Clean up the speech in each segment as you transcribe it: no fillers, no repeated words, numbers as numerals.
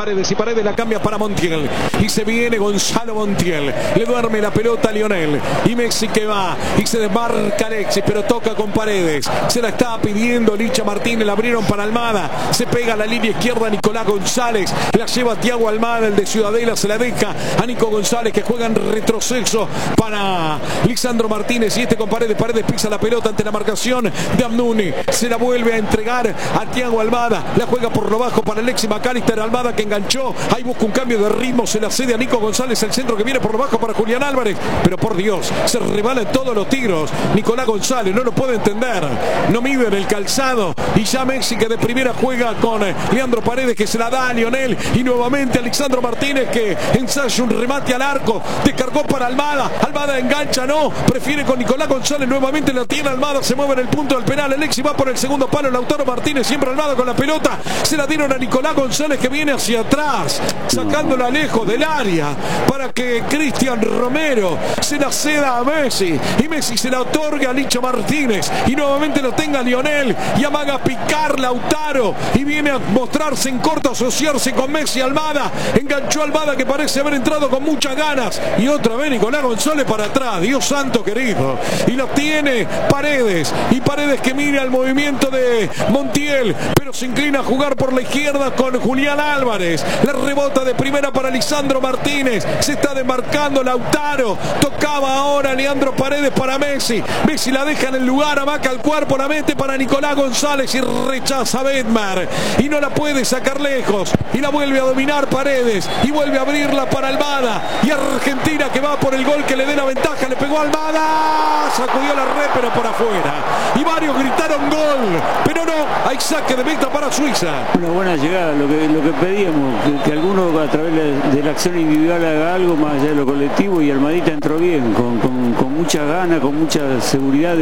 Paredes y Paredes la cambia para Montiel y se viene Gonzalo Montiel, le duerme la pelota a Lionel y Messi que va y se desmarca Alexis, pero toca con Paredes, se la está pidiendo Licha Martínez, la abrieron para Almada, se pega a la línea izquierda Nicolás González, la lleva Thiago Almada, el de Ciudadela, se la deja a Nico González que juega en retroceso para Lisandro Martínez y este con Paredes, Paredes pisa la pelota ante la marcación de Amnuni, se la vuelve a entregar a Thiago Almada, la juega por lo bajo para Alexis McAllister, Almada que enganchó, ahí busca un cambio de ritmo, se la cede a Nico González, el centro que viene por lo bajo para Julián Álvarez, pero por Dios, se rebala en todos los tiros, Nicolás González no lo puede entender, no mide en el calzado y ya Messi que de primera juega con Leandro Paredes que se la da a Lionel y nuevamente Alexandro Martínez que ensaya un remate al arco, descargó para Almada, Almada engancha, no, prefiere con Nicolás González, nuevamente la tiene Almada, se mueve en el punto del penal, Alexis va por el segundo palo, Lautaro Martínez, siempre Almada con la pelota, se la dieron a Nicolás González que viene hacia atrás, sacándola lejos del área para que Cristian Romero se la ceda a Messi y Messi se la otorga a Licha Martínez y nuevamente lo tenga Lionel y amaga a picar Lautaro y viene a mostrarse en corto, asociarse con Messi. Almada, enganchó Almada que parece haber entrado con muchas ganas y otra vez Nicolás González para atrás, Dios santo querido, y lo tiene Paredes y Paredes que mira el movimiento de Montiel pero se inclina a jugar por la izquierda con Julián Álvarez, la rebota de primera para Lisandro Martínez, se está desmarcando Lautaro, tocaba ahora Leandro Paredes para Messi, Messi la deja en el lugar, amaca el cuerpo, la mete para Nicolás González y rechaza a Bedmar y no la puede sacar lejos y la vuelve a dominar Paredes y vuelve a abrirla para Almada y Argentina que va por el gol que le dé la ventaja, le pegó a Almada, sacudió la red pero por afuera y varios gritaron gol, pero no, hay saque de meta para Suiza. Una buena llegada, lo que pedíamos, que alguno a través de la acción individual haga algo más allá de lo colectivo y Almadita entró bien, con mucha gana, con mucha seguridad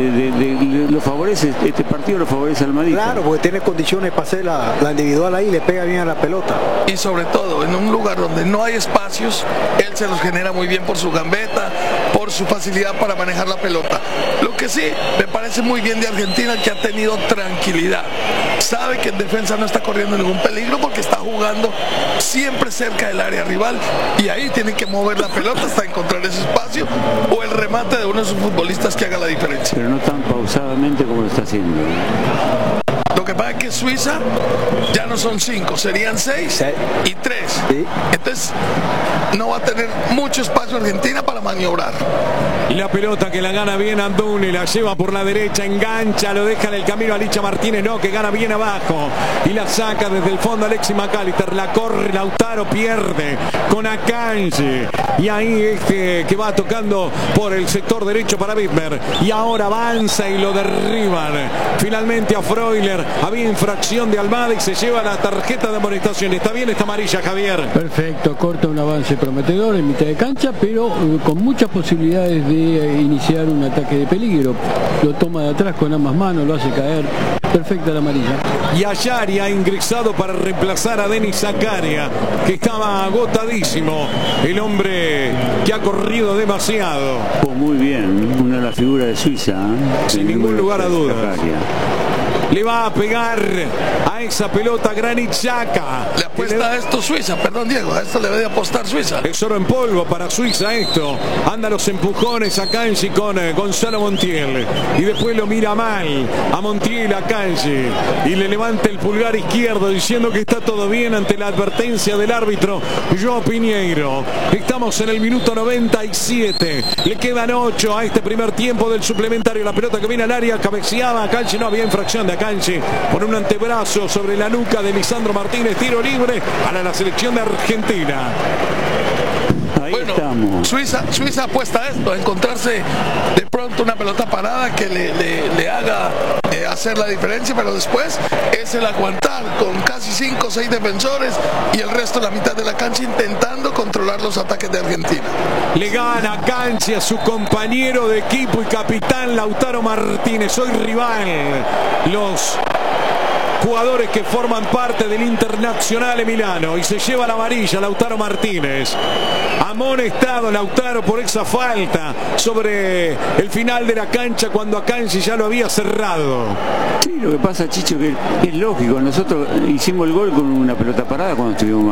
lo favorece, este partido lo favorece Almadita. Claro, porque tiene condiciones para hacer la individual ahí, le pega bien a la pelota. Y sobre todo, en un lugar donde no hay espacios, él se los genera muy bien por su gambeta, por su facilidad para manejar la pelota. Lo que sí, me parece muy bien de Argentina que ha tenido tranquilidad. Sabe que en defensa no está corriendo ningún peligro porque está jugando siempre cerca del área rival y ahí tienen que mover la pelota hasta encontrar ese espacio o el remate de uno de sus futbolistas que haga la diferencia. Pero no tan pausadamente como lo está haciendo. Lo que pasa es que Suiza ya no son 5, serían 6 y 3. Sí. Entonces no va a tener mucho espacio Argentina para maniobrar. Y la pelota que la gana bien Anduni, la lleva por la derecha, engancha, lo deja en el camino a Licha Martínez, no, que gana bien abajo y la saca desde el fondo Alexis McAllister, la corre Lautaro, pierde con Akanji y ahí que va tocando por el sector derecho para Widmer y ahora avanza y lo derriban finalmente a Freuler, había infracción de Almada y se lleva la tarjeta de amonestación. Está bien esta amarilla, Javier. Perfecto, corta un avance prometedor en mitad de cancha, pero con muchas posibilidades de iniciar un ataque de peligro. Lo toma de atrás con ambas manos, lo hace caer. Perfecta la amarilla. Y Ayari ha ingresado para reemplazar a Denis Zakaria, que estaba agotadísimo. El hombre que ha corrido demasiado. Muy bien, una de las figuras de Suiza. Sin ningún lugar a dudas. Le va a pegar a esa pelota Granit Xhaka. Le apuesta a esto Suiza, perdón Diego, a esto le debe apostar Suiza. Es oro en polvo para Suiza esto. Anda los empujones a Kanji con Gonzalo Montiel. Y después lo mira mal a Montiel, a Kanji. Y le levanta el pulgar izquierdo diciendo que está todo bien ante la advertencia del árbitro João Pinheiro. Estamos en el minuto 97. Le quedan 8 a este primer tiempo del suplementario. La pelota que viene al área, cabeceaba a Kanji. No había infracción de Akanji por un antebrazo sobre la nuca de Lisandro Martínez. Tiro libre para la selección de Argentina. Bueno, Suiza apuesta a esto, a encontrarse de pronto una pelota parada que le haga hacer la diferencia, pero después es el aguantar con casi 5 o 6 defensores y el resto de la mitad de la cancha intentando controlar los ataques de Argentina. Le gana Kanji a su compañero de equipo y capitán Lautaro Martínez. Hoy rival los jugadores que forman parte del Internazionale Milano, y se lleva la amarilla Lautaro Martínez. Amonestado Lautaro por esa falta sobre el final de la cancha cuando Akanji ya lo había cerrado. Sí, lo que pasa, Chicho, que es lógico, nosotros hicimos el gol con una pelota parada cuando estuvimos